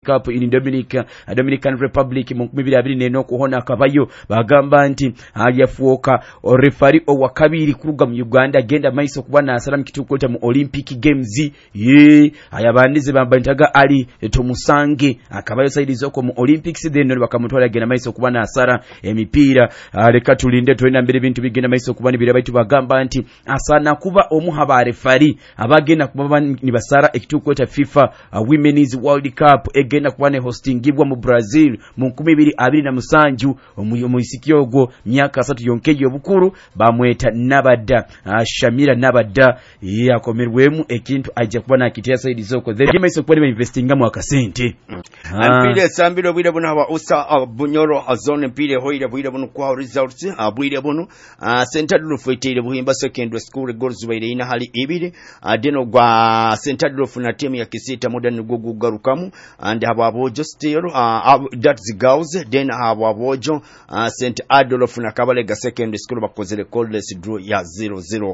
Cup in Dominican Republic mu 2024 okuhona kabayo bagamba nti yafuoka referee owakabiri kuruga mu Uganda agenda maiso kuba na asala mu kituko kya mu Olympic Games ayabandize bambantaga ali Tomusange akabayo saidi zoko mu Olympics then bakamutwala agenda maiso kuba na asala emipiira leka tulinde twenda mbere bintu bigenda maiso kuba nibira baitu bagamba nti asana kuba omuhaba referee abagenda kuba ni basara ekituko kya FIFA Women's World Cup egenda kuba ne hostingibwa mu Brazil mu 2027 omuyisikyogo myaka 3 yonkeje obukuru bamweta Nabadda Shamira Nabadda yakomerwemu ekintu ajja kuba nakitya side zoko the game kuba investinga mu akasente mpire sambiro bwire buno aba usa bunyoro azone mpire hoire bwire buno kwa results bwire buno Central Roof itire buhimba secondary school goals bwire ina hali ibiri deno gwa Central Roof na team ya Kisita modern gugu garukamu and hababojo still that's girls then hababojo St Adolf na Kabalega secondary school bakozele cordless draw ya 0-0